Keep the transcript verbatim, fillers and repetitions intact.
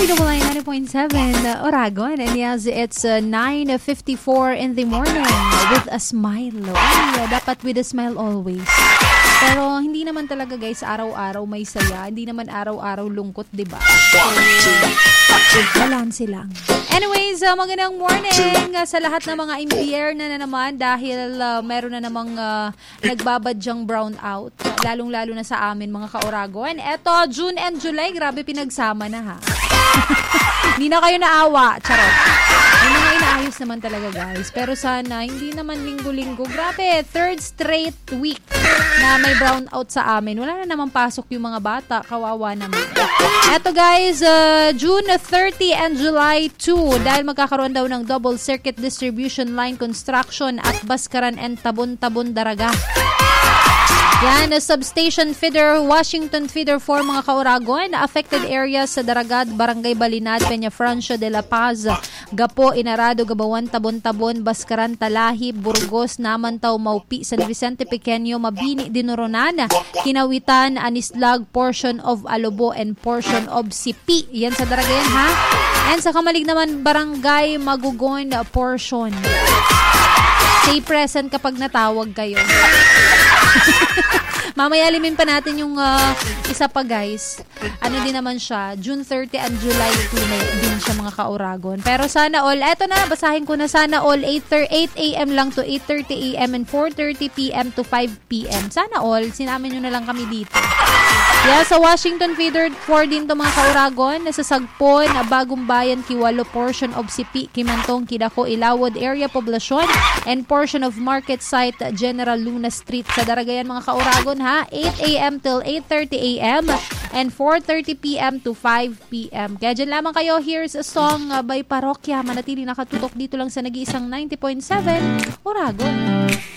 ninety point seven Oragon. And yes, it's uh, nine fifty-four in the morning with a smile. Ay, dapat with a smile always. Pero hindi naman talaga guys, araw-araw may saya. Hindi naman araw-araw lungkot, diba? So, balance lang. Anyways, uh, magandang morning uh, sa lahat ng mga impyerna na naman dahil uh, meron na namang uh, nagbabadyang brown out. Lalong-lalo na sa amin mga ka-Oragon. Eto, June and July, grabe pinagsama na ha. Hindi na kayo naawa. Charot. May mga inaayos naman talaga guys. Pero sana, hindi naman linggo-linggo. Grabe, third straight week na may brown out sa amin. Wala na naman pasok yung mga bata. Kawawa naman. Eto guys, uh, June thirtieth and July second, dahil magkakaroon daw ng double circuit distribution line construction at Baskaran and Tabon-Tabon Daraga. Yan, substation feeder, Washington feeder for mga ka-Oragon. Affected areas sa Daragad, Barangay Balinad, Peñafrancia de la Paz, Gapo, Inarado, Gabawan, Tabon-Tabon, Baskaran, Talahib, Burgos, Namantaw, Maupi, San Vicente Pequeño, Mabini, Dinoronan, Kinawitan, Anislag, portion of Alobo, and portion of Sipi. Yan sa Daraga yan, ha? And sa Kamalig naman, Barangay Magugon, portion. Stay present kapag natawag kayo. Mamaya alimin pa natin yung uh, isa pa guys. Ano din naman siya, June thirtieth and July second din siya mga ka-Oragon. Pero sana all, eto na, basahin ko na, sana all eight a.m. lang to eight thirty a.m. and four thirty p.m. to five p.m. Sana all, sinamin nyo na lang kami dito. Yeah, sa Washington feeder four din to mga ka-Oragon. Nasa Sagpon, Bagong Bayan, Kiwalo, portion of Sipi, Kimantong, Kidako, Ilawod, area poblasyon, and portion of Market Site, General Luna Street. Sa Daragayan mga ka-Oragon ha, eight a.m. till eight thirty a.m. and four thirty p.m. to five p.m. Kaya dyan lamang kayo. Here's a song uh, by Parokya. Manatili nakatutok dito lang sa nag-iisang ninety point seven Oragon.